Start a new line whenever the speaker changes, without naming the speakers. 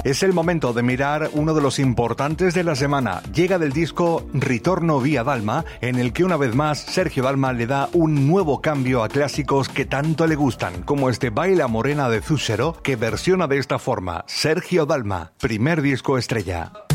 Es el momento de mirar uno de los importantes de la semana. Llega del disco Ritorno via Dalma, en el que una vez más Sergio Dalma le da un nuevo cambio a clásicos que tanto le gustan, como este Baila Morena de Zucchero, que versiona de esta forma Sergio Dalma, primer disco estrella.